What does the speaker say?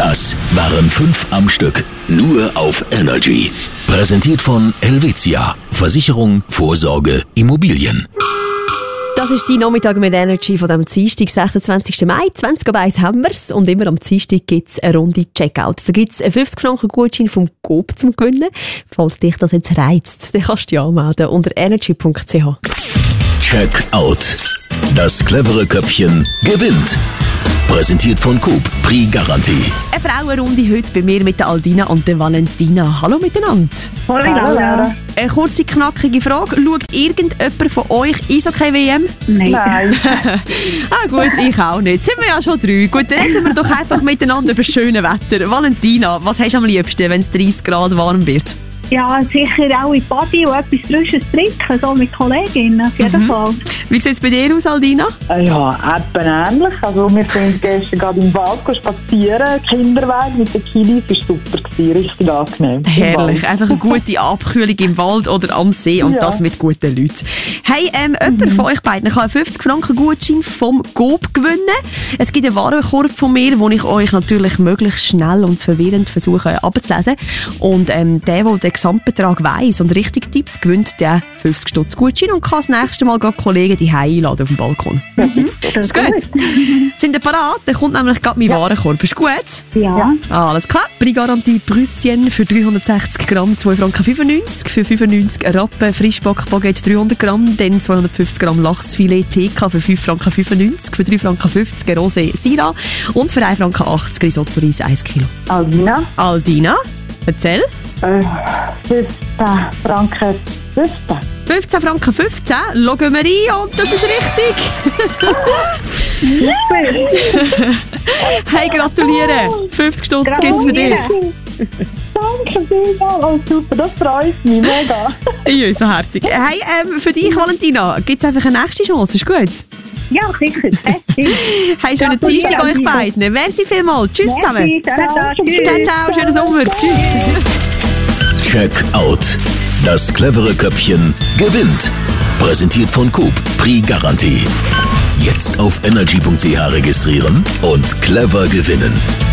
Das waren 5 am Stück. Nur auf Energy. Präsentiert von Helvetia. Versicherung, Vorsorge, Immobilien. Das ist die Nachmittag mit Energy von dem Dienstag, 26. Mai. 20.01 haben wir's. Und immer am Dienstag gibt's eine Runde Checkout. Da gibt's einen 50-Franken-Gutschein vom Coop zum Gewinnen. Falls dich das jetzt reizt, dann kannst du dich anmelden unter energy.ch. Checkout. Das clevere Köpfchen gewinnt. Präsentiert von Coop. Prix Garantie. Eine Frauenrunde heute bei mir mit der Aldina und der Valentina. Hallo miteinander. Hallo Laura. Eine kurze, knackige Frage. Schaut irgendjemand von euch Eishockey-WM? Nein. Gut, ich auch nicht. Sind wir ja schon 3. Gut, dann reden wir doch einfach miteinander über das schöne Wetter. Valentina, was hast du am liebsten, wenn es 30 Grad warm wird? Ja, sicher auch in Body und etwas Frisches trinken, so mit Kolleginnen, auf jeden Fall. Wie sieht es bei dir aus, Aldina? Ja, etwa ähnlich. Also wir sind gestern gerade im Wald spazieren, Kinderweg mit den Kiddies, das war super, richtig angenehm. Herrlich, einfach eine gute Abkühlung im Wald oder am See und das mit guten Leuten. Hey, jemand von euch beiden kann einen 50-Franken-Gutschein vom Coop gewinnen. Es gibt einen Warenkorb von mir, wo ich euch natürlich möglichst schnell und verwirrend versuche abzulesen. Und der den Gesamtbetrag weiss und richtig tippt, gewinnt der 50 Stutz Gutschein und kann das nächste Mal gerade Kollegen die einladen auf dem Balkon. Das ist gut. Sind ihr parat? Dann kommt nämlich gerade mein Warenkorb. Ist gut? Ja. Alles klar. Prix-Garantie Brüsschen für 360 Gramm 2,95 Franken. Für 95 Rappen Frischbackbaguette 300 Gramm. Dann 250 Gramm Lachsfilet TK für 5,95 Franken. Für 3,50 Franken Rosé Syrah. Und für 1,80 Franken Risotto Reis 1 Kilo. Aldina, erzähl. 15 Franken 15. 15 Franken 15, schauen wir rein und das ist richtig. Hey, gratuliere. 50 Stutz gibt's für dich. Danke vielmals, oh, super, das freut mich mega. Ja, so herzig. Hey, für dich, Valentina, gibt's einfach eine nächste Chance, ist gut? Ja, sicher. Hey, schönen Dienstag euch beiden. Merci vielmals. Tschüss zusammen. Ciao, ciao, schönen Sommer. Tschüss. Checkout. Das clevere Köpfchen gewinnt. Präsentiert von Coop. Prix Garantie. Jetzt auf energy.ch registrieren und clever gewinnen.